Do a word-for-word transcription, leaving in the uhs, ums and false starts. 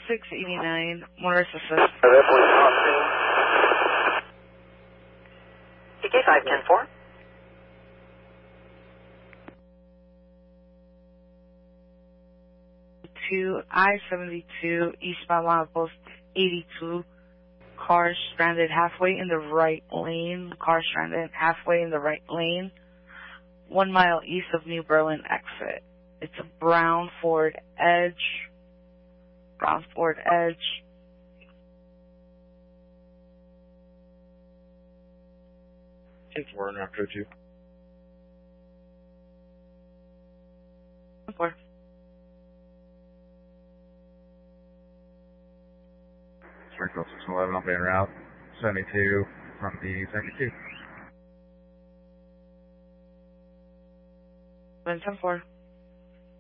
six eighty-nine, motorist assist. P K five ten four. To I seventy-two, eastbound milepost eighty-two. Car stranded halfway in the right lane. Car stranded halfway in the right lane. One mile east of New Berlin exit. It's a brown Ford Edge. Brown Ford Edge. Take four and after two. Four. Springfield six eleven, I'll be en route. seventy-two from the seventy-two. One ten four.